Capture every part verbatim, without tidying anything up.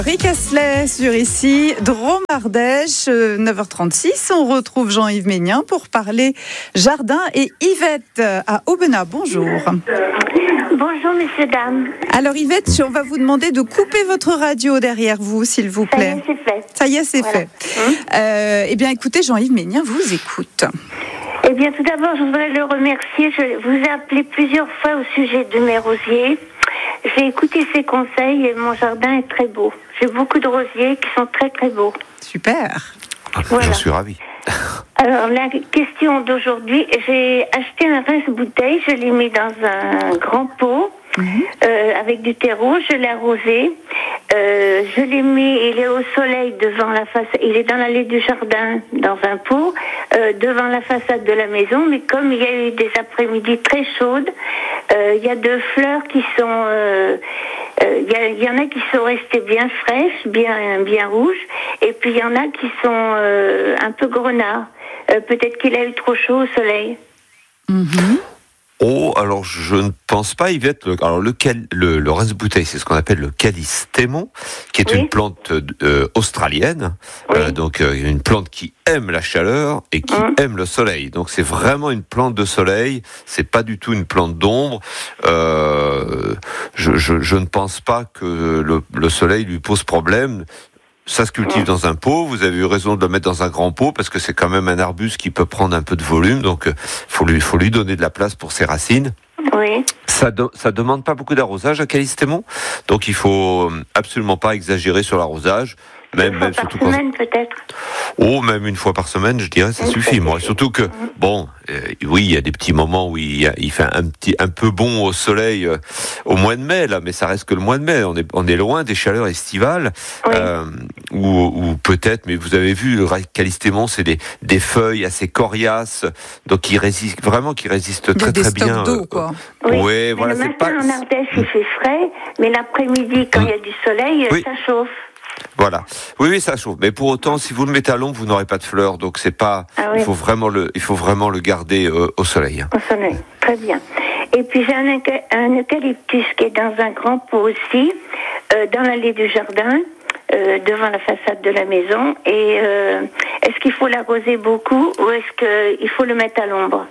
Rick Astley sur ici, Drôme-Ardèche, neuf heures trente-six. On retrouve Jean-Yves Ménien pour parler jardin et Yvette à Aubenas. Bonjour. Bonjour, messieurs, dames. Alors Yvette, on va vous demander de couper votre radio derrière vous, s'il vous plaît. Ça y est, c'est fait. Ça y est, c'est voilà. fait. Hum. Euh, eh bien, écoutez, Jean-Yves Ménien vous écoute. Eh bien, tout d'abord, je voudrais le remercier. Je vous ai appelé plusieurs fois au sujet de mes rosiers. J'ai écouté ses conseils et mon jardin est très beau. J'ai beaucoup de rosiers qui sont très très beaux. Super. Voilà. J'en suis ravi. Alors, la question d'aujourd'hui, j'ai acheté un rince-bouteille, je l'ai mis dans un grand pot mmh. euh, avec du terreau, je l'ai arrosé, euh, je l'ai mis, il est au soleil devant la façade, il est dans l'allée du jardin, dans un pot, euh, devant la façade de la maison, mais comme il y a eu des après-midi très chaudes, euh, il y a deux fleurs qui sont... Euh, Il euh, y, y en a qui sont restées bien fraîches, bien bien rouges, et puis il y en a qui sont euh, un peu grenards. Euh, peut-être qu'il a eu trop chaud au soleil. Mm-hmm. Oh, alors je ne pense pas, Yvette. Alors le, le, le rince-bouteille, c'est ce qu'on appelle le callistémon, qui est oui. une plante euh, australienne, oui. euh, donc euh, une plante qui aime la chaleur et qui mmh. aime le soleil. Donc c'est vraiment une plante de soleil, c'est pas du tout une plante d'ombre. Euh, je, je, je ne pense pas que le, le soleil lui pose problème. Ça se cultive dans un pot, vous avez eu raison de le mettre dans un grand pot parce que c'est quand même un arbuste qui peut prendre un peu de volume, donc il faut lui, faut lui donner de la place pour ses racines. Oui. Ça ne de, demande pas beaucoup d'arrosage à callistémon, donc il faut absolument pas exagérer sur l'arrosage. Même, une fois même par surtout semaine quand... peut-être. Oh, même une fois par semaine, je dirais, ça suffit. Moi, surtout que, bon, euh, oui, il y a des petits moments où il, y a, il fait un petit, un peu bon au soleil euh, au mois de mai, là, mais ça reste que le mois de mai. On est, on est loin des chaleurs estivales, oui. euh, ou, ou peut-être, mais vous avez vu, le callistémon, c'est des, des feuilles assez coriaces, donc qui résistent vraiment, qui résistent très des très bien. D'eau, quoi. Oui, ouais, mais voilà, le c'est matin pas. En Ardèche, il fait frais, mais l'après-midi, quand il y a du soleil, oui. ça chauffe. Voilà. Oui, oui, ça chauffe. Mais pour autant, si vous le mettez à l'ombre, vous n'aurez pas de fleurs. Donc c'est pas. Ah oui. Il faut vraiment le. Il faut vraiment le garder euh, au soleil. Au soleil. Très bien. Et puis j'ai un, un eucalyptus qui est dans un grand pot aussi, euh, dans l'allée du jardin, euh, devant la façade de la maison. Et euh, est-ce qu'il faut l'arroser beaucoup ou est-ce qu'il faut le mettre à l'ombre?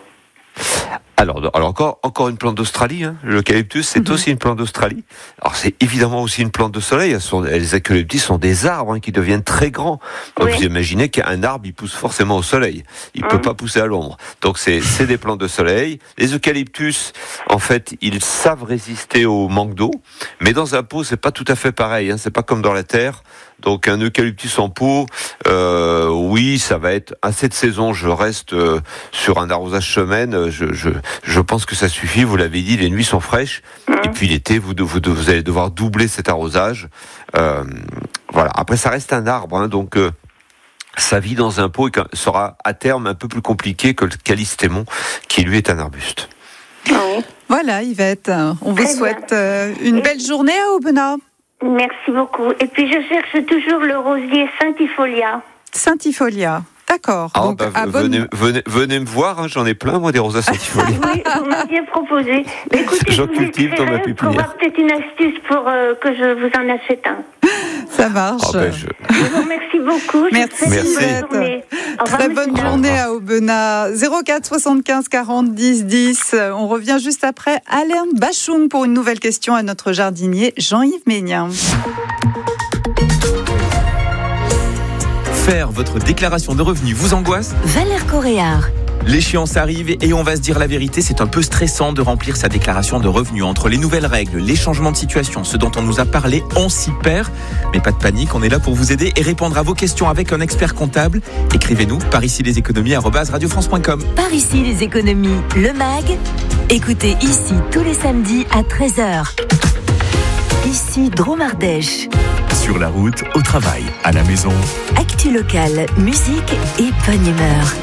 Alors, alors encore, encore une plante d'Australie. Hein. L'eucalyptus, c'est mmh. aussi une plante d'Australie. Alors, c'est évidemment aussi une plante de soleil. Elles sont, les eucalyptus sont des arbres hein, qui deviennent très grands. Donc, oui. vous imaginez qu'un arbre, il pousse forcément au soleil. Il ne mmh. peut pas pousser à l'ombre. Donc, c'est, c'est des plantes de soleil. Les eucalyptus, en fait, ils savent résister au manque d'eau. Mais dans un pot, c'est pas tout à fait pareil. Hein. C'est pas comme dans la terre. Donc un eucalyptus en pot, euh, oui, ça va être à cette saison. Je reste euh, sur un arrosage semaine. Je, je, je pense que ça suffit. Vous l'avez dit, les nuits sont fraîches. Mmh. Et puis l'été, vous, vous, vous allez devoir doubler cet arrosage. Euh, voilà. Après, ça reste un arbre, hein, donc. Euh, sa vie dans un pot sera à terme un peu plus compliqué que le callistémon, qui lui est un arbuste. Oui. Voilà, Yvette. On Très vous souhaite euh, une Et... belle journée à Aubenas. Merci beaucoup. Et puis je cherche toujours le rosier Saintifolia. Saintifolia, d'accord. Ah, donc, bah, à venez, bonne... venez, venez me voir, hein, j'en ai plein, moi, des roses à Saintifolia. Oui, vous m'aviez proposé. Mais écoutez, J'en je vous cultive dans ma écrirai pour pépinière. avoir peut-être une astuce pour euh, que je vous en achète un. Ça marche. Oh, ben je... je vous remercie beaucoup. Merci. Merci. Bonne journée. Très bonne journée à Aubenas. zéro quatre soixante-quinze quarante dix dix. On revient juste après Alain Bachung pour une nouvelle question à notre jardinier Jean-Yves Ménien. Faire votre déclaration de revenus vous angoisse ? Valère Coréard. L'échéance arrive et on va se dire la vérité, c'est un peu stressant de remplir sa déclaration de revenus. Entre les nouvelles règles, les changements de situation, ce dont on nous a parlé, on s'y perd. Mais pas de panique, on est là pour vous aider et répondre à vos questions avec un expert comptable. Écrivez-nous par ici les économies arobase radio france point com. Par ici les économies, le mag. Écoutez ici tous les samedis à treize heures. Ici Drôme-Ardèche. Sur la route, au travail, à la maison. Actu locale, musique et bonne humeur.